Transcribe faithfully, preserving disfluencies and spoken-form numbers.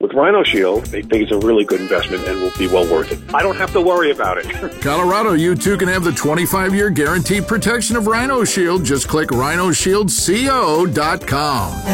With Rhino Shield, they think it's a really good investment and will be well worth it. I don't have to worry about it. Colorado, you too can have the twenty-five year guaranteed protection of Rhino Shield. Just click rhino shield co dot com.